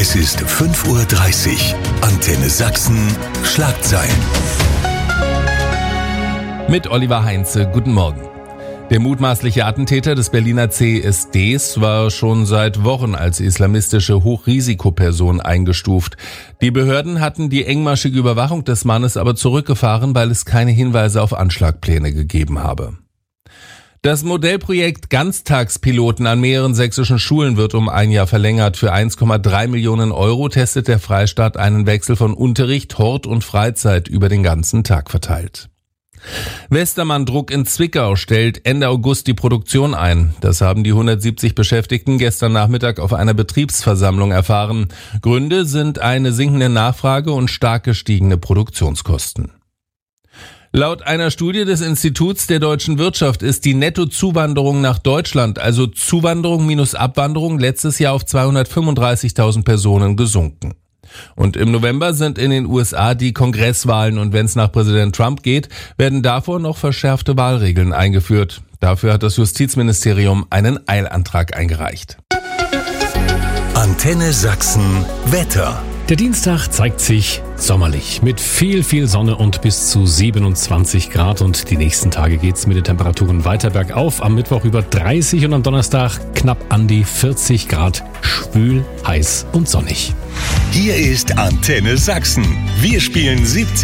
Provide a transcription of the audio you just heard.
Es ist 5:30 Uhr. Antenne Sachsen, Schlagzeilen. Mit Oliver Heinze, guten Morgen. Der mutmaßliche Attentäter des Berliner CSDs war schon seit Wochen als islamistische Hochrisikoperson eingestuft. Die Behörden hatten die engmaschige Überwachung des Mannes aber zurückgefahren, weil es keine Hinweise auf Anschlagpläne gegeben habe. Das Modellprojekt Ganztagspiloten an mehreren sächsischen Schulen wird um ein Jahr verlängert. Für 1,3 Millionen Euro testet der Freistaat einen Wechsel von Unterricht, Hort und Freizeit über den ganzen Tag verteilt. Westermann Druck in Zwickau stellt Ende August die Produktion ein. Das haben die 170 Beschäftigten gestern Nachmittag auf einer Betriebsversammlung erfahren. Gründe sind eine sinkende Nachfrage und stark gestiegene Produktionskosten. Laut einer Studie des Instituts der deutschen Wirtschaft ist die Nettozuwanderung nach Deutschland, also Zuwanderung minus Abwanderung, letztes Jahr auf 235.000 Personen gesunken. Und im November sind in den USA die Kongresswahlen und wenn es nach Präsident Trump geht, werden davor noch verschärfte Wahlregeln eingeführt. Dafür hat das Justizministerium einen Eilantrag eingereicht. Antenne Sachsen Wetter. Der Dienstag zeigt sich sommerlich mit viel Sonne und bis zu 27 Grad und die nächsten Tage geht's mit den Temperaturen weiter bergauf. Am Mittwoch über 30 und am Donnerstag knapp an die 40 Grad. Schwül, heiß und sonnig. Hier ist Antenne Sachsen. Wir spielen 17